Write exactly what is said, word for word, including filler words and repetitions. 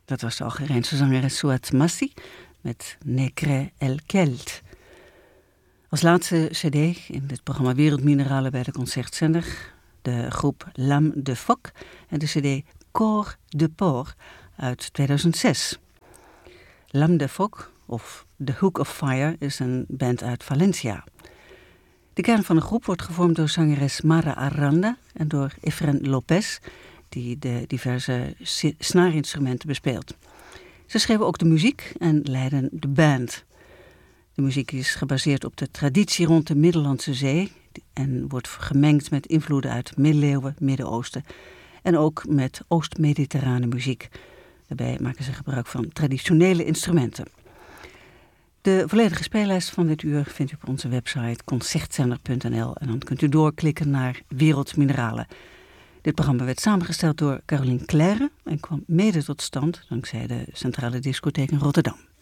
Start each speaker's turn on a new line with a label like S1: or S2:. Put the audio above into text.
S1: Dat was de Algerijnse zangeres Souad Massi met Necre el Kelt. Als laatste cd in dit programma Wereldmineralen bij de Concertzender de groep L'Âme de Phoque en de cd Corps de Porc uit tweeduizend zes. L'Âme de Phoque, of The Hook of Fire, is een band uit Valencia. De kern van de groep wordt gevormd door zangeres Mara Aranda en door Efren Lopez, die de diverse snaarinstrumenten bespeelt. Ze schreven ook de muziek en leiden de band. De muziek is gebaseerd op de traditie rond de Middellandse Zee en wordt gemengd met invloeden uit middeleeuwen, Midden-Oosten en ook met Oost-Mediterrane muziek. Daarbij maken ze gebruik van traditionele instrumenten. De volledige speellijst van dit uur vindt u op onze website concertzender punt n l en dan kunt u doorklikken naar Wereldmineralen. Dit programma werd samengesteld door Caroline Claire en kwam mede tot stand dankzij de Centrale Discotheek in Rotterdam.